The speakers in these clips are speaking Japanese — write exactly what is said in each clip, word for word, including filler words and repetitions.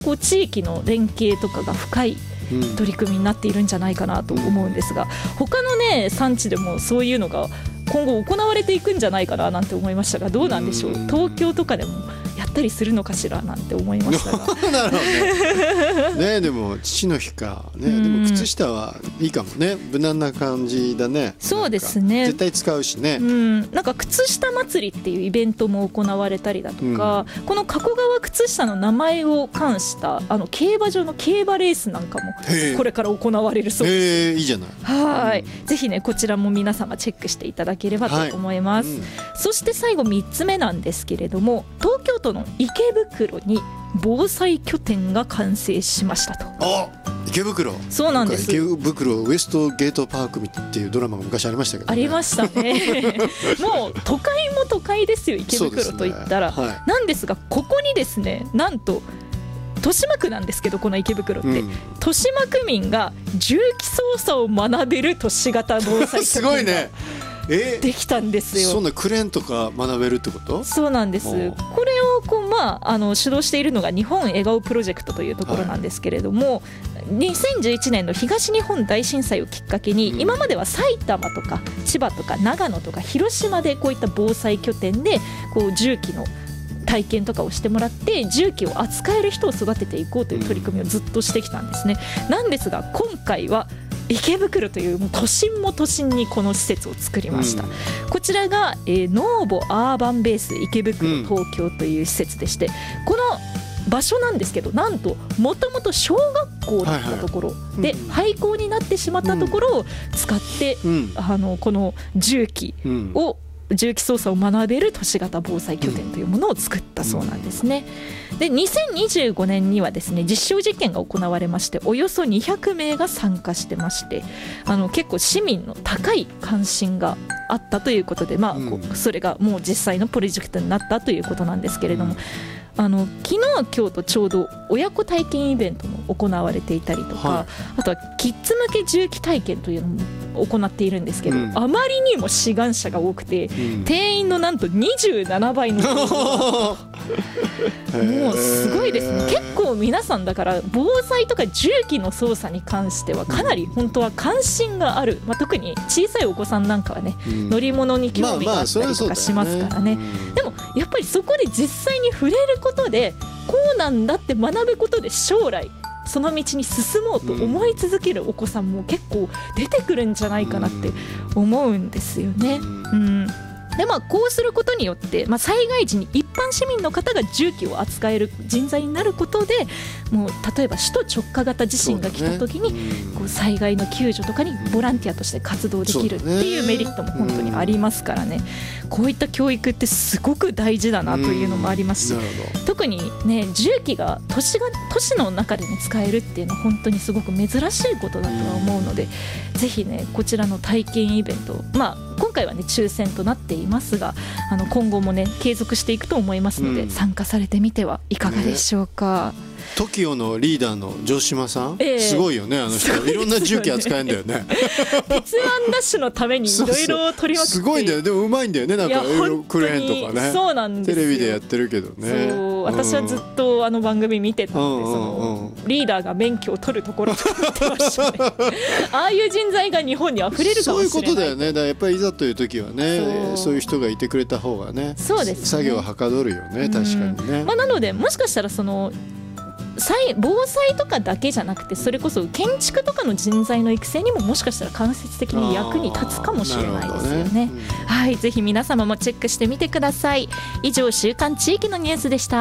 こう地域の連携とかが深い取り組みになっているんじゃないかなと思うんですが、他のね産地でもそういうのが今後行われていくんじゃないかななんて思いましたが、どうなんでしょう。東京とかでもやったりするのかしらなんて思いましたがなるほど ね, ねでも父の日か、ね、でも靴下はいいかもね。無難な感じだね。 そうですね、 絶対使うしね。 うんなんか靴下祭りっていうイベントも行われたりだとか、うん、この加古川靴下の名前を冠したあの競馬場の競馬レースなんかもこれから行われるそうです。 へーいいじゃない。 はい、 うん、 ぜひねこちらも皆様チェックしていただければと思います、はいうん、そして最後みっつめなんですけれども、東京都の池袋に防災拠点が完成しましたと。 あ池袋。 そうなんです。 池袋ウエストゲートパークっていうドラマが昔ありましたけど、ね、 ありましたねもう都会も都会ですよ池袋といったら、ねはい、なんですがここにですねなんと豊島区なんですけど、この池袋って、うん、豊島区民が重機操作を学べる都市型防災拠点がすごいねえできたんですよ。 そんなクレーンとか学べるってこと？ そうなんです。これをこう、まあ、あの主導しているのが日本笑顔プロジェクトというところなんですけれども、はい、にせんじゅういちねんの東日本大震災をきっかけに、うん、今までは埼玉とか千葉とか長野とか広島でこういった防災拠点でこう重機の体験とかをしてもらって重機を扱える人を育てていこうという取り組みをずっとしてきたんですね。なんですが今回は池袋というもう都心も都心にこの施設を作りました、うん、こちらが、えー、ノーボアーバンベース池袋東京という施設でして、うん、この場所なんですけどなんともともと小学校だったところ、はいはい、で、うん、廃校になってしまったところを使って、うん、あのこの重機を、うん、重機操作を学べる都市型防災拠点というものを作ったそうなんですね。でにせんにじゅうごねんにはですね実証実験が行われまして、およそにひゃくめいが参加してまして、あの結構市民の高い関心があったということで、まあ、こうそれがもう実際のプロジェクトになったということなんですけれども、あの昨日今日とちょうど親子体験イベントも行われていたりとか、はい、あとはキッズ向け重機体験というのも行っているんですけど、うん、あまりにも志願者が多くて、うん、定員のなんとにじゅうななばいのもうすごいですね。結構皆さんだから防災とか重機の操作に関してはかなり本当は関心がある、まあ、特に小さいお子さんなんかはね、うん、乗り物に興味があったりとかしますからね。でもやっぱりそこで実際に触れることでこうなんだって学ぶことで将来その道に進もうと思い続けるお子さんも結構出てくるんじゃないかなって思うんですよね。うんでまあ、こうすることによって、まあ、災害時に一般市民の方が重機を扱える人材になることで、もう例えば首都直下型地震が来た時に、こう災害の救助とかにボランティアとして活動できるっていうメリットも本当にありますからね。こういった教育ってすごく大事だなというのもありますし、特にね重機が都市が都市の中で、ね、使えるっていうのは本当にすごく珍しいことだとは思うので、ぜひねこちらの体験イベント、まあ今回はね抽選となっていますが、あの今後もね継続していくと思いますので、うん、参加されてみてはいかがでしょうか。ねトキオのリーダーの城島さん、えー、すごいよねあの人、いろんな重機扱えんだよね鉄腕ダッシュのためにいろいろ取り分けて、 すごいんだよ。でもうまいんだよね、なんかいろいろクレーンとかね。 そうなんですよ、 テレビでやってるけどね。 そう、うん、私はずっとあの番組見てたので、そのリーダーが免許を取るところと言ってましたねああいう人材が日本にあふれるかもしれない。 そういうことだよね。だからやっぱりいざという時はね、そう、そういう人がいてくれた方がね、そうですね、作業ははかどるよね、確かにね。まあ、 なのでもしかしたらその防災とかだけじゃなくて、それこそ建築とかの人材の育成にももしかしたら間接的に役に立つかもしれないですよね。ね、うん、はい、ぜひ皆様もチェックしてみてください。以上、週刊地域のニュースでした。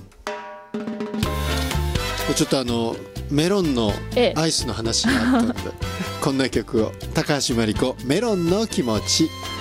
ちょっとあのメロンのアイスの話があったので、ええ、こんな曲を、高橋真理子、メロンの気持ち。